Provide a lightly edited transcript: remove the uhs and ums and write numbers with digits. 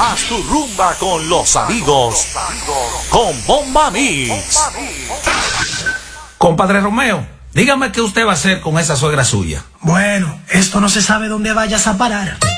Haz tu rumba con los amigos. Con Bomba Mix. Compadre Romeo, dígame qué usted va a hacer con esa suegra suya. Bueno, esto no se sabe dónde vayas a parar.